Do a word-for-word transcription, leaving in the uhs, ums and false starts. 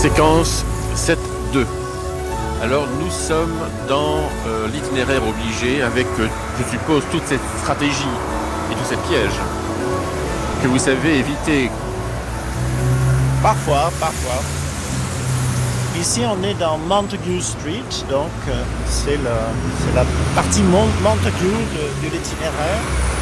Séquence sept deux. Alors nous sommes dans euh, l'itinéraire obligé avec, euh, je suppose, toute cette stratégie et tous ces pièges que vous savez éviter. Parfois, parfois. Ici, on est dans Montague Street, donc euh, c'est, le, c'est la partie Mon- Montague de, de l'itinéraire.